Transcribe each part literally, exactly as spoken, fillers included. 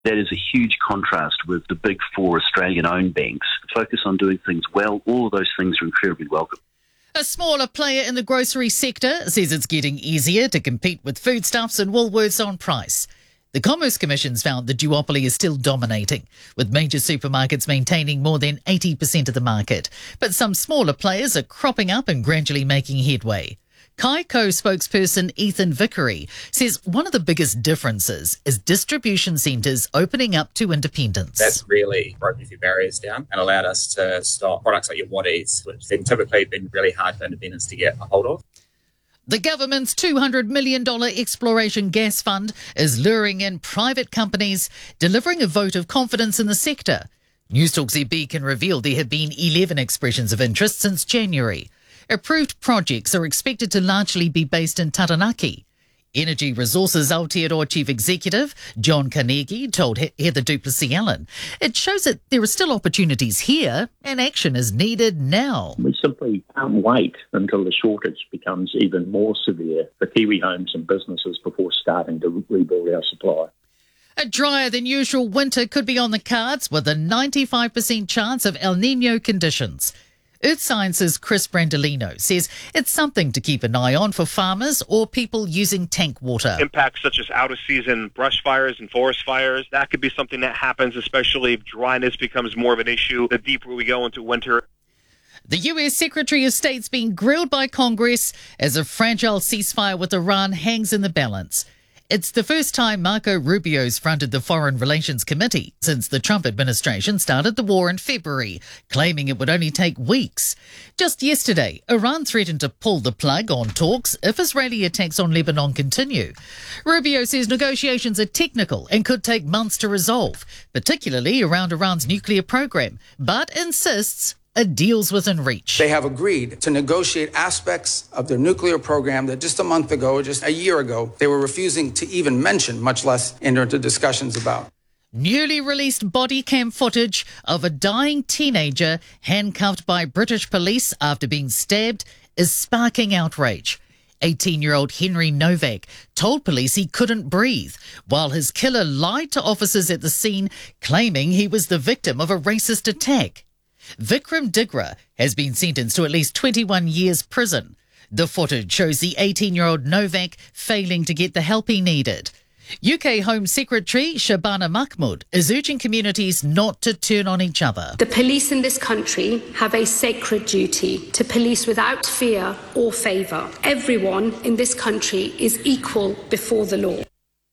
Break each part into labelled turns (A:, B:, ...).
A: That is a huge contrast with the big four Australian-owned banks. Focus on doing things well. All of those things are incredibly welcome.
B: A smaller player in the grocery sector says it's getting easier to compete with foodstuffs and Woolworths on price. The Commerce Commission's found the duopoly is still dominating, with major supermarkets maintaining more than eighty percent of the market. But some smaller players are cropping up and gradually making headway. Kaiko spokesperson Ethan Vickery says one of the biggest differences is distribution centres opening up to independents.
C: That's really broken a few barriers down and allowed us to stock products like your Waddies, which have typically been really hard for independents to get a hold of.
B: The government's two hundred million dollars exploration gas fund is luring in private companies, delivering a vote of confidence in the sector. Newstalk Z B can reveal there have been eleven expressions of interest since January. Approved projects are expected to largely be based in Taranaki. Energy Resources Aotearoa Chief Executive John Carnegie told Heather Duplessis-Allen it shows that there are still opportunities here and action is needed now.
D: We simply can't wait until the shortage becomes even more severe for Kiwi homes and businesses before starting to rebuild our supply.
B: A drier than usual winter could be on the cards with a ninety-five percent chance of El Niño conditions. Earth Science's Chris Brandolino says it's something to keep an eye on for farmers or people using tank water.
E: Impacts such as out-of-season brush fires and forest fires, that could be something that happens, especially if dryness becomes more of an issue the deeper we go into winter.
B: The U S Secretary of State's being grilled by Congress as a fragile ceasefire with Iran hangs in the balance. It's the first time Marco Rubio's fronted the Foreign Relations Committee since the Trump administration started the war in February, claiming it would only take weeks. Just yesterday, Iran threatened to pull the plug on talks if Israeli attacks on Lebanon continue. Rubio says negotiations are technical and could take months to resolve, particularly around Iran's nuclear program, but insists a deal's within reach.
F: They have agreed to negotiate aspects of their nuclear program that just a month ago, just a year ago, they were refusing to even mention, much less enter into discussions about.
B: Newly released body cam footage of a dying teenager handcuffed by British police after being stabbed is sparking outrage. eighteen-year-old Henry Novak told police he couldn't breathe, while his killer lied to officers at the scene, claiming he was the victim of a racist attack. Vikram Digra has been sentenced to at least twenty-one years prison. The footage shows the eighteen-year-old Novak failing to get the help he needed. U K Home Secretary Shabana Mahmood is urging communities not to turn on each other.
G: The police in this country have a sacred duty to police without fear or favour. Everyone in this country is equal before the law.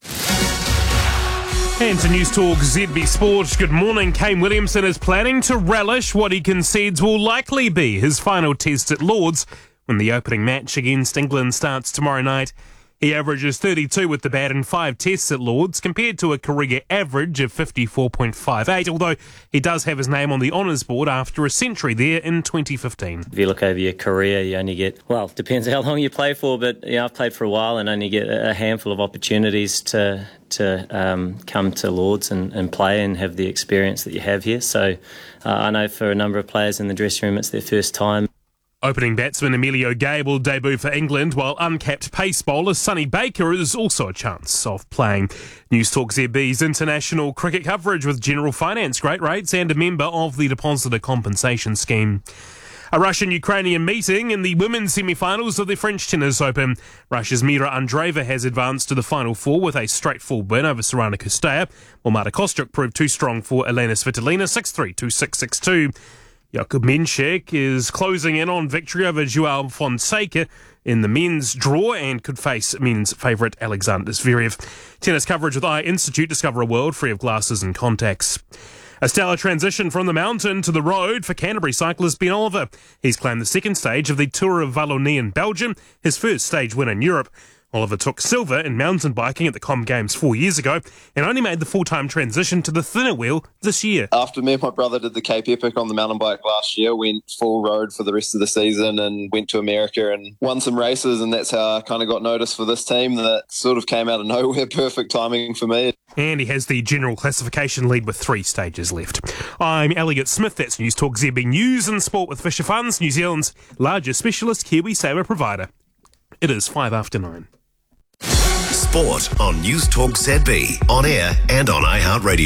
H: And to News Talk Z B Sport, good morning. Kane Williamson is planning to relish what he concedes will likely be his final test at Lords when the opening match against England starts tomorrow night. He averages thirty-two with the bat in five tests at Lords, compared to a career average of fifty-four point five eight, although he does have his name on the honours board after a century there in twenty fifteen.
I: If you look over your career, you only get, well, depends how long you play for, but you know, I've played for a while and only get a handful of opportunities to to um, come to Lords and, and play and have the experience that you have here. So uh, I know for a number of players in the dressing room, it's their first time.
H: Opening batsman Emilio Gay will debut for England, while uncapped pace bowler Sonny Baker is also a chance of playing. News Talk Z B's international cricket coverage with General Finance great rates and a member of the Depositor Compensation Scheme. A Russian-Ukrainian meeting in the women's semi-finals of the French Tennis Open. Russia's Mira Andreeva has advanced to the Final Four with a straightforward win over Sorana Cîrstea, while Marta Kostyuk proved too strong for Elena Svitolina six three to six six two. Jakub Menchik is closing in on victory over João Fonseca in the men's draw and could face men's favourite Alexander Zverev. Tennis coverage with I Institute. Discover a world free of glasses and contacts. A stellar transition from the mountain to the road for Canterbury cyclist Ben Oliver. He's claimed the second stage of the Tour of Wallonie in Belgium, his first stage win in Europe. Oliver took silver in mountain biking at the Com Games four years ago and only made the full-time transition to the thinner wheel this year.
J: After me and my brother did the Cape Epic on the mountain bike last year, went full road for the rest of the season and went to America and won some races, and that's how I kind of got noticed for this team. That sort of came out of nowhere. Perfect timing for me.
H: And he has the general classification lead with three stages left. I'm Elliot Smith. That's News Talk Z B News and Sport with Fisher Funds, New Zealand's largest specialist Kiwi saver provider. It is five after nine.
K: Sport on News Talk Z B, on air and on iHeartRadio.